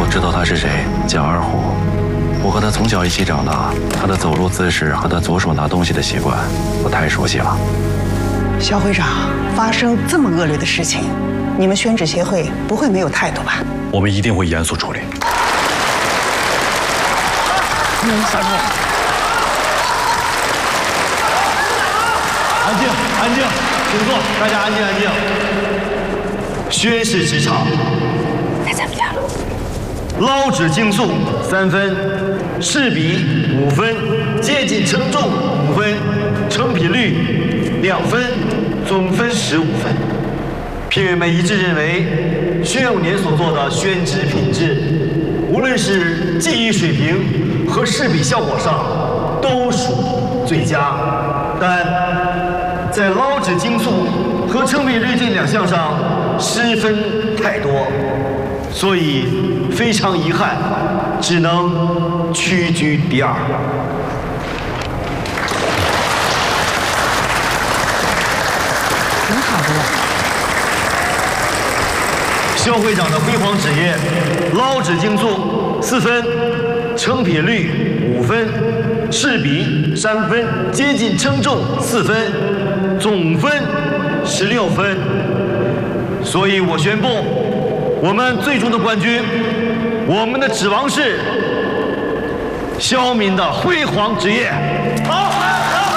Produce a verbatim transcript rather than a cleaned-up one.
知道他是谁，叫二虎。我和他从小一起长大，他的走路姿势和他左手拿东西的习惯，我太熟悉了。 肖会长，发生这么恶劣的事情，你们宣纸协会不会没有态度吧？ 我们一定会严肃处理。 嗯，小姐。 安静，安静，请坐，大家安静，安静。宣誓职场。 该咱们家了。 捞纸竞速三分，试笔五分，接近称重五分，成品率两分，总分十五分。评委们一致认为，宣武年所做的宣纸品质，无论是技艺水平和试笔效果上，都属最佳。但在捞纸竞速和成品率这两项上失分太多，所以非常遗憾，只能屈居第二。 挺好的了。 肖会长的辉煌职业，捞纸竞速四分，成品率五分，试笔三分，接近称重四分，总分十六分。所以我宣布，我们最终的冠军，我们的指王是肖敏的辉煌职业。好，好。